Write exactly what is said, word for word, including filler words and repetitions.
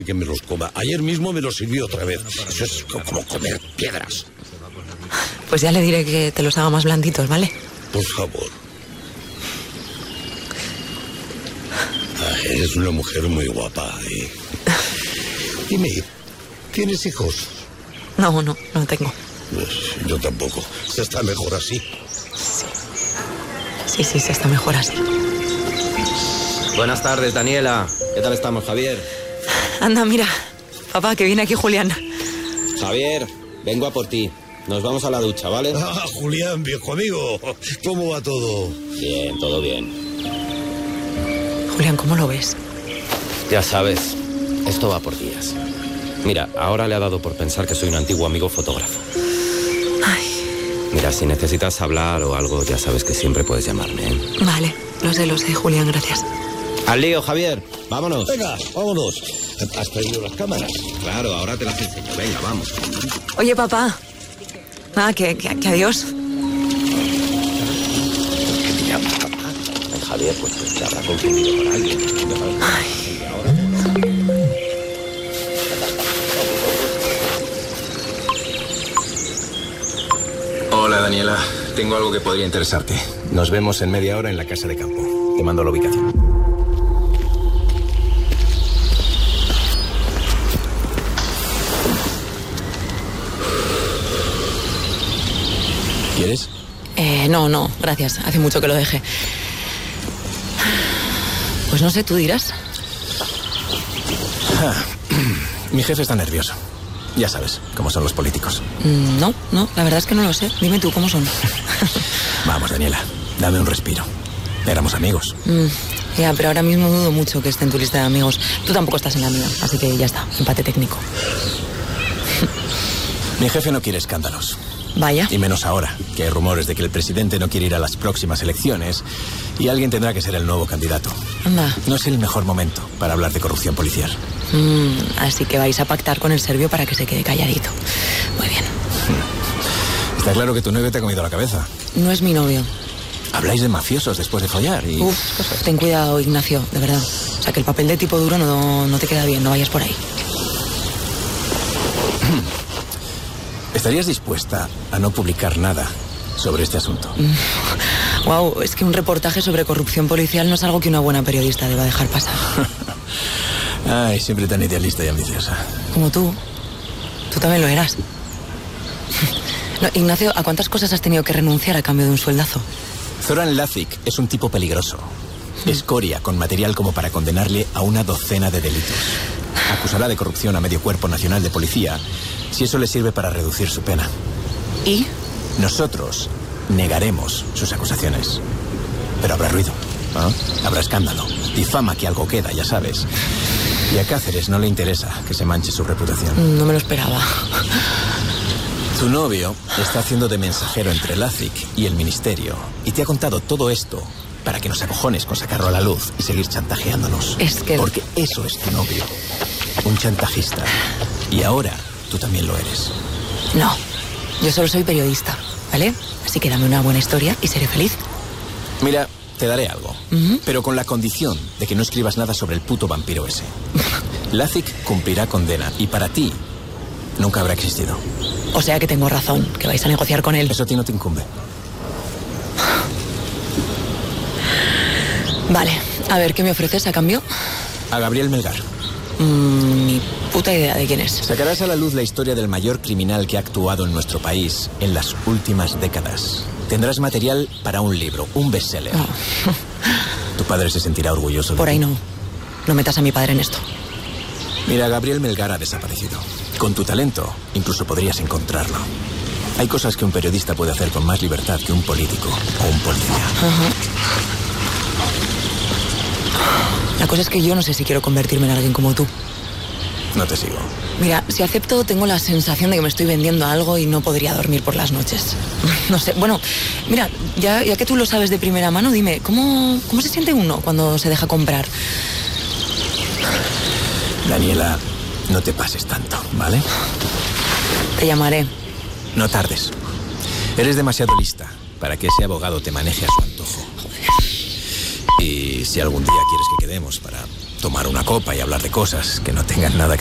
Que me los coma. Ayer mismo me los sirvió otra vez. Eso es como comer piedras. Pues ya le diré que te los haga más blanditos, ¿vale? Por favor. Ah, eres una mujer muy guapa. ¿eh? Dime, ¿tienes hijos? No, no, no tengo. Pues yo tampoco. Se está mejor así. Sí. Sí, sí, se está mejor así. Buenas tardes, Daniela. ¿Qué tal estamos, Javier? Anda, mira. Papá, que viene aquí Julián. Javier, vengo a por ti. Nos vamos a la ducha, ¿vale? Ah, Julián, viejo amigo. ¿Cómo va todo? Bien, todo bien. Julián, ¿cómo lo ves? Ya sabes, esto va por días. Mira, ahora le ha dado por pensar que soy un antiguo amigo fotógrafo. Ay. Mira, si necesitas hablar o algo, ya sabes que siempre puedes llamarme, ¿eh? Vale, lo sé, lo sé, Julián, gracias. Al lío, Javier. Vámonos. Venga, vámonos. ¿Has traído las cámaras? Claro, ahora te las enseño. Venga, vamos. Oye, papá. Nada, que, que, que adiós. ¿Qué te llamas, papá? Ay, Javier, pues te habrá confundido con alguien. Ay. Hola, Daniela. Tengo algo que podría interesarte. Nos vemos en media hora en la casa de campo. Te mando la ubicación. ¿Quieres? Eh, no, no, gracias. Hace mucho que lo dejé. Pues no sé, tú dirás. Ah, mi jefe está nervioso. Ya sabes cómo son los políticos. Mm, no, no, la verdad es que no lo sé. Dime tú, ¿cómo son? Vamos, Daniela, dame un respiro. Éramos amigos. Mm, ya, pero ahora mismo dudo mucho que esté en tu lista de amigos. Tú tampoco estás en la mía, así que ya está, empate técnico. Mi jefe no quiere escándalos. Vaya. Y menos ahora, que hay rumores de que el presidente no quiere ir a las próximas elecciones y alguien tendrá que ser el nuevo candidato. Anda. No es el mejor momento para hablar de corrupción policial. Mm, así que vais a pactar con el serbio para que se quede calladito. Muy bien. Está claro que tu novio te ha comido la cabeza. No es mi novio. Habláis de mafiosos después de follar y... Uf, ten cuidado, Ignacio, de verdad. O sea, que el papel de tipo duro no, no te queda bien, no vayas por ahí. ¿Estarías dispuesta a no publicar nada sobre este asunto? Mm. Wow, es que un reportaje sobre corrupción policial no es algo que una buena periodista deba dejar pasar. Ay, siempre tan idealista y ambiciosa. Como tú. Tú también lo eras. No, Ignacio, ¿a cuántas cosas has tenido que renunciar a cambio de un sueldazo? Zoran Lazic es un tipo peligroso. Escoria con material como para condenarle a una docena de delitos. Acusará de corrupción a medio cuerpo nacional de policía si eso le sirve para reducir su pena. ¿Y? Nosotros negaremos sus acusaciones. Pero habrá ruido, ¿no? Habrá escándalo. Difama que algo queda, ya sabes. Y a Cáceres no le interesa que se manche su reputación. No me lo esperaba. Tu novio está haciendo de mensajero entre Lazic y el ministerio y te ha contado todo esto para que nos acojones con sacarlo a la luz y seguir chantajeándonos. Es que... Porque eso es tu novio. Un chantajista. Y ahora tú también lo eres. No, yo solo soy periodista, ¿vale? Así que dame una buena historia y seré feliz. Mira, te daré algo. Uh-huh. Pero con la condición de que no escribas nada sobre el puto vampiro ese. Lazic cumplirá condena y para ti nunca habrá existido. O sea que tengo razón, que vais a negociar con él. Eso a ti no te incumbe. Vale, a ver, ¿qué me ofreces a cambio? A Gabriel Melgar. Mm, ni puta idea de quién es. Sacarás a la luz la historia del mayor criminal que ha actuado en nuestro país en las últimas décadas. Tendrás material para un libro, un bestseller. Oh. Tu padre se sentirá orgulloso de Por ti. ahí no. No metas a mi padre en esto. Mira, Gabriel Melgar ha desaparecido. Con tu talento, incluso podrías encontrarlo. Hay cosas que un periodista puede hacer con más libertad que un político o un policía. Uh-huh. La cosa es que yo no sé si quiero convertirme en alguien como tú. No te sigo. Mira, si acepto, tengo la sensación de que me estoy vendiendo a algo y no podría dormir por las noches. No sé, bueno, mira, ya, ya que tú lo sabes de primera mano, dime, ¿cómo, cómo se siente uno cuando se deja comprar? Daniela, no te pases tanto, ¿vale? Te llamaré. No tardes. Eres demasiado lista para que ese abogado te maneje a su antojo. Y si algún día quieres que quedemos para tomar una copa y hablar de cosas que no tengan nada que